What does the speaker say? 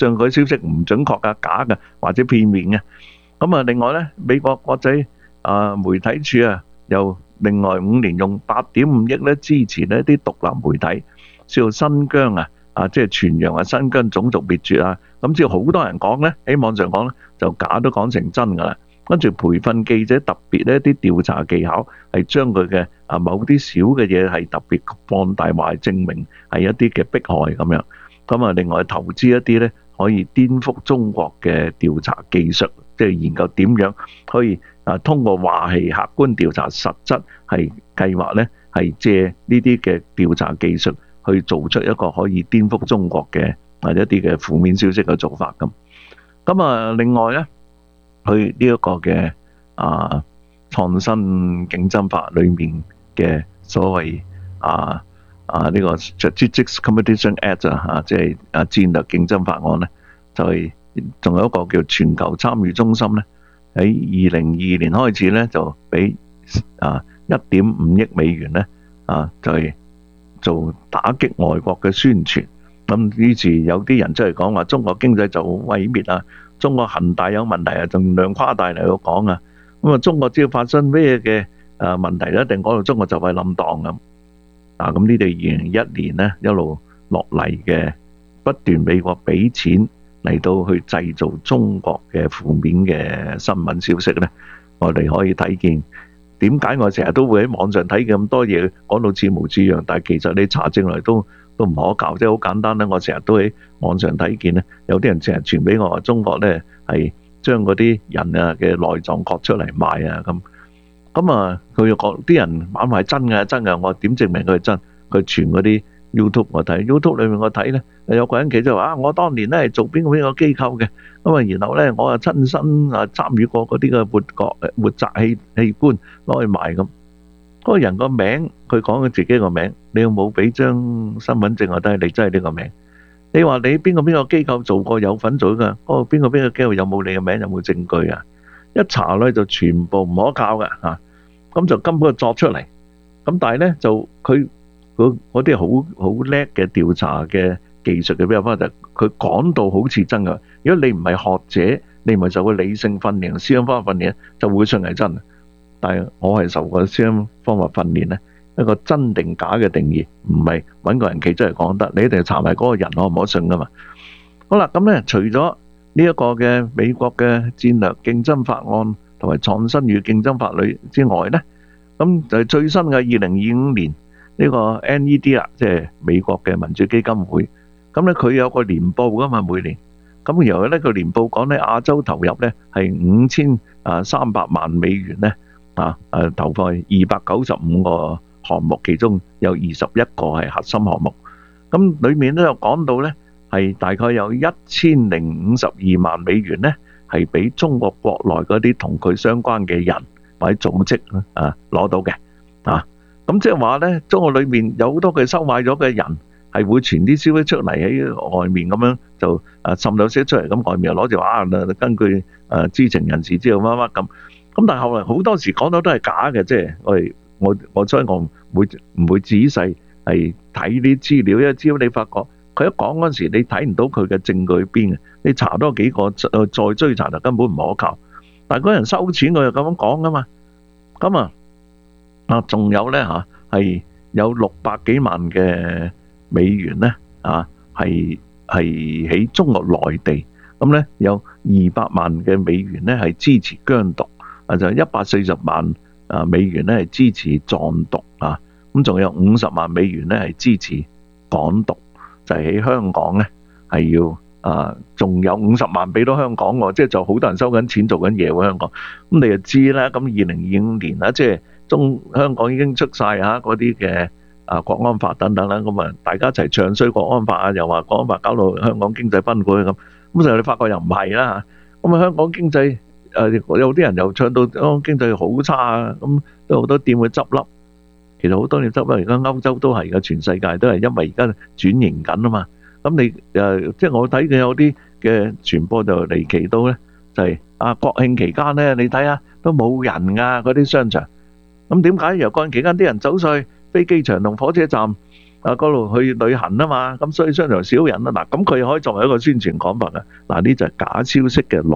將嗰啲消息唔準確啊、假嘅或者片面嘅。咁啊，另外咧，美國國際媒體處啊，又另外5年用8.5億咧支持呢一啲獨立媒體，叫新疆即係傳揚新疆種族滅絕啊。咁只要好多人講咧，喺網上講咧，就假都講成真噶啦。跟住培訓記者特別呢一啲調查技巧，係將佢嘅某啲小嘅嘢係特別放大，話證明係一啲嘅迫害咁樣。咁啊，另外投資一啲咧可以顛覆中國嘅調查技術，即係研究點樣可以通過話係客觀調查，實質係計劃咧係借呢啲嘅調查技術去做出一個可以顛覆中國嘅或者一啲嘅負面消息嘅做法咁。咁啊，另外咧，佢呢一個嘅創新競爭法裏面嘅所謂呢個 Strategic Competition Act 即係戰略競爭法案咧，就係仲有一個叫全球參與中心咧，喺2022年開始咧就俾1.5億美元咧就係做打擊外國嘅宣傳。咁於是有啲人出嚟講話中國經濟就毀滅啊，中國恒大有問題啊，仲量誇大嚟到講啊。咁中國只要發生咩嘅問題，一定講到中國就係冧檔咁。咁呢哋2021年咧一路落嚟嘅不斷美國俾錢嚟到去製造中國嘅負面嘅新聞消息咧，我哋可以睇見點解我成日都會喺網上睇嘅咁多嘢講到似模似樣，但係其實你查證嚟都唔可靠，即係好簡單咧。我成日都喺網上睇見咧，有啲人成日傳俾我話中國咧係將嗰啲人嘅內臟割出嚟賣啊咁。佢又講啲人話係真嘅，我點證明佢係真？佢傳嗰啲 YouTube 我睇 YouTube 裏面我睇咧，有個人其實話我當年咧係做邊個機構嘅，然後咧我親身參與過嗰啲嘅活摘器官攞去賣咁。嗰個人個名佢講佢自己個名，你有冇俾張身份證我睇？你真係呢個名？你話你邊個機構做過有份做㗎？嗰個邊個機構有冇你嘅名？有冇證據啊？一查咧就全部唔可靠嘅嚇，咁就根本就作出嚟。咁但係咧就佢嗰啲好叻嘅調查嘅技術嘅比較方法，就佢講到好似真嘅。如果你唔係學者，你唔係受過理性訓練、思想方法訓練，就會信係真。但係我係受過思想方法訓練咧，一個真定假嘅定義唔係揾個人企出嚟講得，你一定要查埋嗰個人可唔可信噶嘛。好啦，咁咧除咗呢一個嘅美國嘅戰略競爭法案同埋創新與競爭法律之外咧，咁就係最新嘅2025年呢個 NED 啦，即係美國嘅民主基金會。咁咧佢有個年報噶嘛每年，咁然後咧個年報講咧亞洲投入咧係5300萬美元咧，投放295個項目，其中有21個係核心項目。咁裏面都有講到咧，係大概有1052萬美元咧，係俾中國國內嗰啲同佢相關嘅人或者組織攞到嘅。咁即係話咧，中國裏面有好多佢收買咗嘅人，係會傳啲消息出嚟喺外面咁樣，就滲到消息出嚟，咁外面又攞住話根據知情人士知道乜乜咁。咁但係後來好多時講到都係假嘅，即係所以我唔會仔細係睇啲資料，因為只要你發覺佢一講嗰陣時，你睇唔到佢嘅證據邊嘅，你查多幾個再追查就根本唔可靠。但係嗰人收錢，佢又咁樣講噶嘛。咁仲有咧係有600幾萬嘅美元咧係喺中國內地，咁咧有200萬嘅美元咧係支持疆獨，就140萬美元咧係支持藏獨咁仲有50萬美元咧係支持港獨，就係喺香港咧係要仲有50萬俾到香港喎，即係就好多人收緊錢做緊嘢喎香港。咁你就知啦，咁2025年啦，即係香港已經出晒嗰啲嘅國安法等等啦，咁大家一齊唱衰國安法又話國安法搞到香港經濟崩潰咁，咁就你發覺又唔係啦嚇。咁香港經濟有啲人又唱到香港經濟好差咁都好多店會執笠。其實好多店執笠，而家歐洲都係嘅，全世界都係因為而家轉型緊啊嘛。咁你即係我睇見有啲嘅傳播就離奇到咧，就係國慶期間咧，你睇下都冇人嗰啲商場。咁點解由國慶期間啲人走上去飛機場同火車站嗰度去旅行啊嘛，咁所以商場少人啦。嗱，咁佢可以作為一個宣傳講法啊。嗱，呢就係假消息嘅來